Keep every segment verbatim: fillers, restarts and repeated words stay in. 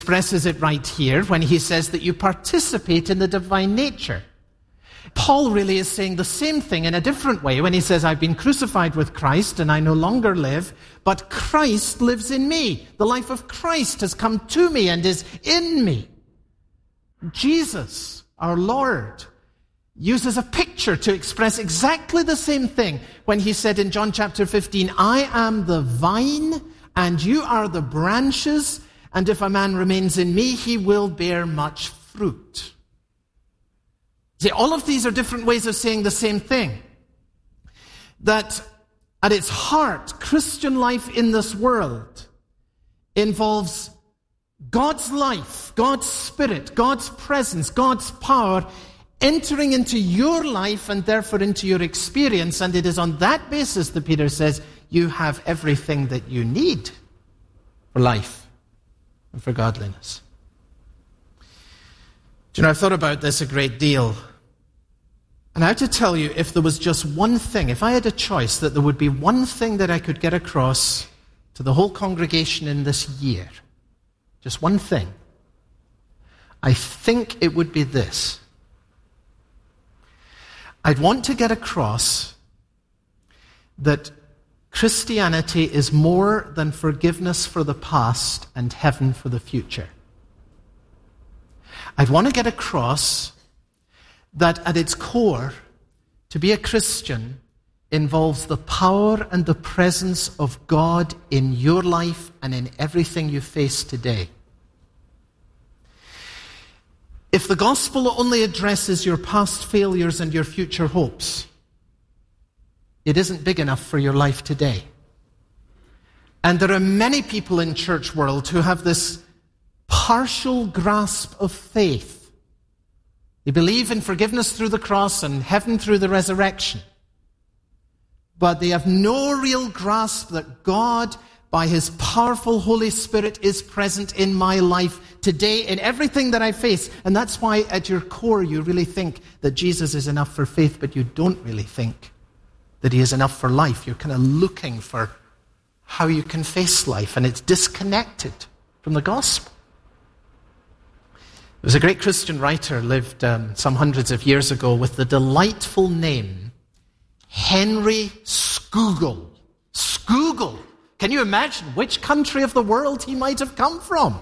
expresses it right here when he says that you participate in the divine nature. Paul really is saying the same thing in a different way when he says, I've been crucified with Christ and I no longer live, but Christ lives in me. The life of Christ has come to me and is in me. Jesus, our Lord, uses a picture to express exactly the same thing when he said in John chapter fifteen, I am the vine and you are the branches, and if a man remains in me, he will bear much fruit. See, all of these are different ways of saying the same thing. That at its heart, Christian life in this world involves God's life, God's Spirit, God's presence, God's power entering into your life and therefore into your experience. And it is on that basis that Peter says you have everything that you need for life and for godliness. Do you know, I've thought about this a great deal. And I have to tell you, if there was just one thing, if I had a choice that there would be one thing that I could get across to the whole congregation in this year, just one thing, I think it would be this. I'd want to get across that Christianity is more than forgiveness for the past and heaven for the future. I'd want to get across that at its core, to be a Christian involves the power and the presence of God in your life and in everything you face today. If the gospel only addresses your past failures and your future hopes, it isn't big enough for your life today. And there are many people in church world who have this partial grasp of faith. They believe in forgiveness through the cross and heaven through the resurrection. But they have no real grasp that God, by his powerful Holy Spirit, is present in my life today in everything that I face. And that's why at your core you really think that Jesus is enough for faith, but you don't really think that he is enough for life. You're kind of looking for how you can face life, and it's disconnected from the gospel. There was a great Christian writer, lived um, some hundreds of years ago, with the delightful name Henry Scougal. Scougal. Can you imagine which country of the world he might have come from?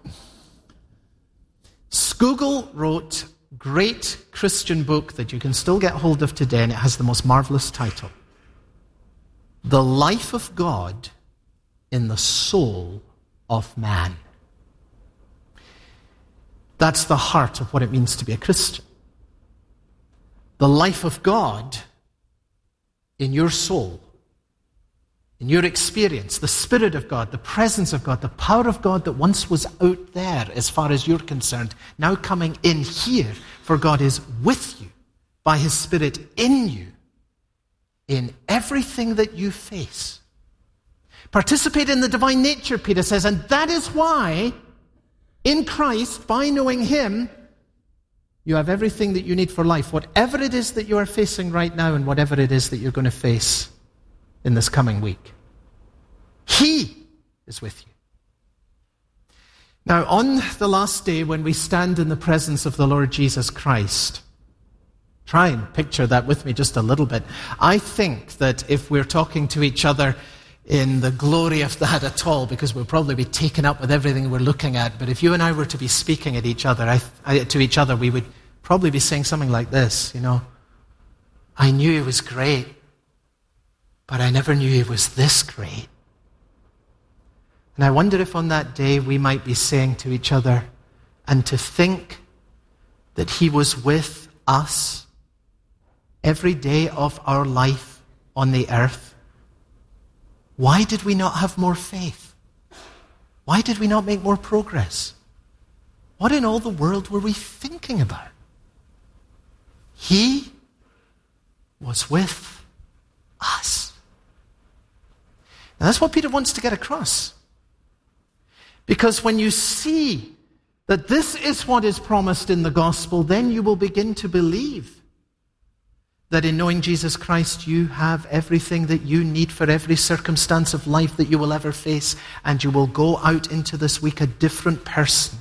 Scougal wrote a great Christian book that you can still get hold of today, and it has the most marvelous title: The Life of God in the Soul of Man. That's the heart of what it means to be a Christian. The life of God in your soul, in your experience, the Spirit of God, the presence of God, the power of God that once was out there as far as you're concerned, now coming in here, for God is with you by his Spirit in you in everything that you face. Participate in the divine nature, Peter says, and that is why in Christ, by knowing him, you have everything that you need for life. Whatever it is that you are facing right now and whatever it is that you're going to face in this coming week. He is with you. Now, on the last day when we stand in the presence of the Lord Jesus Christ, try and picture that with me just a little bit. I think that if we're talking to each other in the glory of that at all, because we'll probably be taken up with everything we're looking at. But if you and I were to be speaking at each other, I, I, to each other, we would probably be saying something like this, you know, I knew he was great, but I never knew he was this great. And I wonder if on that day we might be saying to each other, and to think that he was with us every day of our life on the earth. Why did we not have more faith? Why did we not make more progress? What in all the world were we thinking about? He was with us. And that's what Peter wants to get across. Because when you see that this is what is promised in the gospel, then you will begin to believe that in knowing Jesus Christ, you have everything that you need for every circumstance of life that you will ever face, and you will go out into this week a different person